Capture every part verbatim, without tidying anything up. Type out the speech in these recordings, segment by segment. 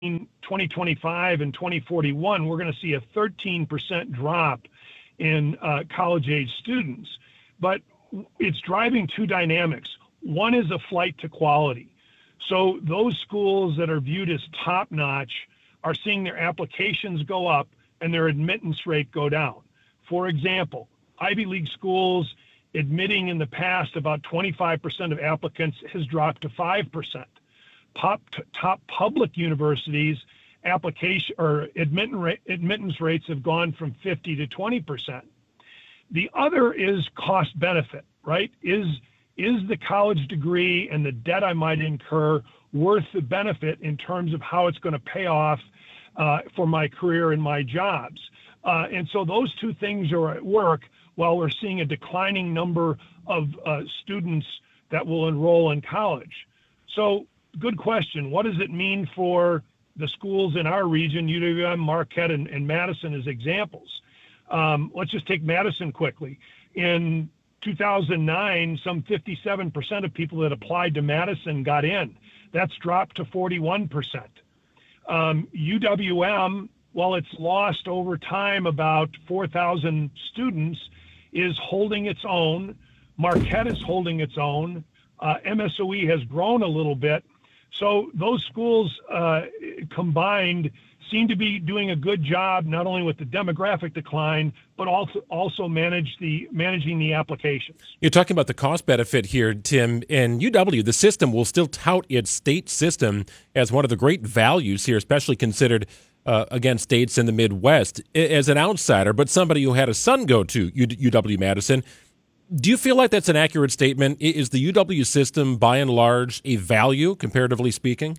between twenty twenty-five and twenty forty-one, we're going to see a thirteen percent drop in uh, college-age students. But it's driving two dynamics. One is a flight to quality. So those schools that are viewed as top-notch are seeing their applications go up and their admittance rate go down. For example, Ivy League schools admitting in the past about twenty-five percent of applicants has dropped to five percent. Top, top public universities application or admittance, rate, admittance rates have gone from fifty to twenty percent. The other is cost benefit, right? Is, is the college degree and the debt I might incur worth the benefit in terms of how it's going to pay off uh, for my career and my jobs? Uh, and so those two things are at work while we're seeing a declining number of uh, students that will enroll in college. So good question. What does it mean for the schools in our region, U W M, Marquette, and, and Madison as examples? Um, let's just take Madison quickly. In two thousand nine, some fifty-seven percent of people that applied to Madison got in. That's dropped to forty-one percent. Um, U W M, while it's lost over time about four thousand students, is holding its own. Marquette is holding its own. Uh, M S O E has grown a little bit. So those schools uh, combined seem to be doing a good job, not only with the demographic decline, but also also manage the managing the applications. You're talking about the cost benefit here, Tim. And U W, the system will still tout its state system as one of the great values here, especially considered uh, against states in the Midwest. As an outsider, but somebody who had a son go to U W Madison, do you feel like that's an accurate statement? Is the U W system, by and large, a value, comparatively speaking?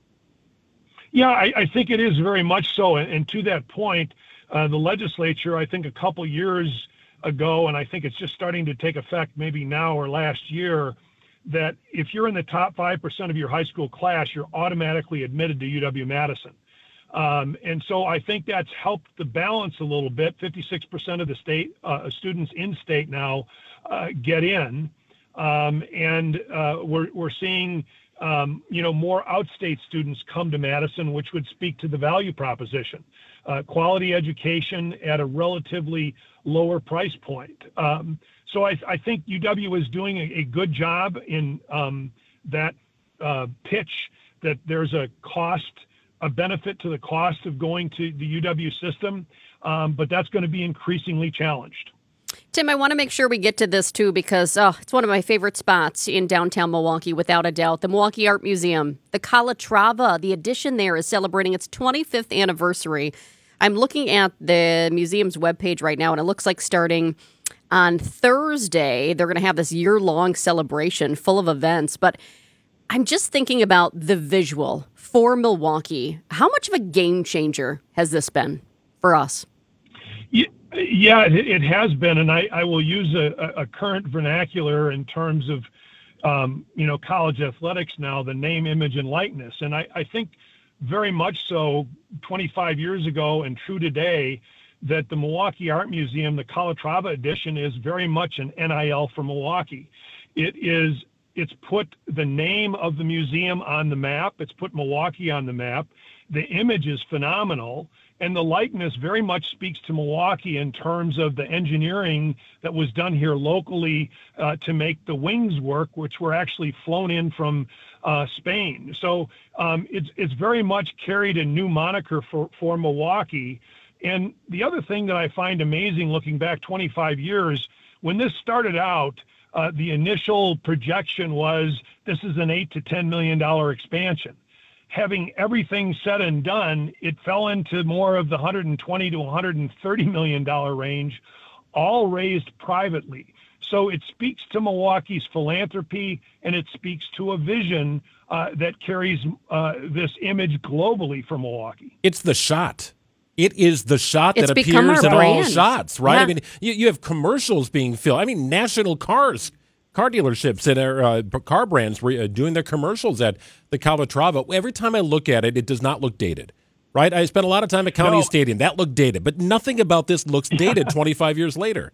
Yeah, I, I think it is very much so. And, and to that point, uh, the legislature, I think a couple years ago, and I think it's just starting to take effect maybe now or last year, that if you're in the top five percent of your high school class, you're automatically admitted to U W Madison. Um, and so I think that's helped the balance a little bit. fifty-six percent of the state uh, students in state now uh, get in. Um, and uh, we're, we're seeing Um, you know, more outstate students come to Madison, which would speak to the value proposition. Uh, quality education at a relatively lower price point. Um, so I, I think U W is doing a, a good job in um, that uh, pitch that there's a cost, a benefit to the cost of going to the U W system, um, but that's going to be increasingly challenged. Tim, I want to make sure we get to this, too, because oh, it's one of my favorite spots in downtown Milwaukee, without a doubt. The Milwaukee Art Museum. The Calatrava, the addition there, is celebrating its twenty-fifth anniversary. I'm looking at the museum's webpage right now, and it looks like starting on Thursday, they're going to have this year-long celebration full of events. But I'm just thinking about the visual for Milwaukee. How much of a game changer has this been for us? Yeah. Yeah, it, it has been, and I, I will use a, a current vernacular in terms of, um, you know, college athletics now, the name, image, and likeness. And I, I think very much so twenty-five years ago and true today that the Milwaukee Art Museum, the Calatrava edition, is very much an N I L for Milwaukee. It is, it's put the name of the museum on the map. It's put Milwaukee on the map. The image is phenomenal. And the likeness very much speaks to Milwaukee in terms of the engineering that was done here locally uh, to make the wings work, which were actually flown in from uh, Spain. So um, it's it's very much carried a new moniker for, for Milwaukee. And the other thing that I find amazing looking back twenty-five years, when this started out, uh, the initial projection was this is an eight to ten million dollar expansion. Having everything said and done, it fell into more of the one hundred twenty to one hundred thirty million dollars range, all raised privately. So it speaks to Milwaukee's philanthropy, and it speaks to a vision uh, that carries uh, this image globally for Milwaukee. It's the shot. It is the shot it's that appears in brand. all shots, right? Yeah. I mean, you, you have commercials being filmed. I mean, national cars. Car dealerships and uh, car brands re- uh, doing their commercials at the Calatrava. Every time I look at it, it does not look dated, right? I spent a lot of time at County no. Stadium. That looked dated, but nothing about this looks dated twenty-five years later.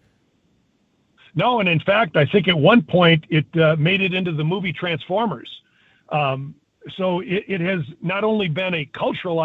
No, and in fact, I think at one point it uh, made it into the movie Transformers. Um, so it, it has not only been a cultural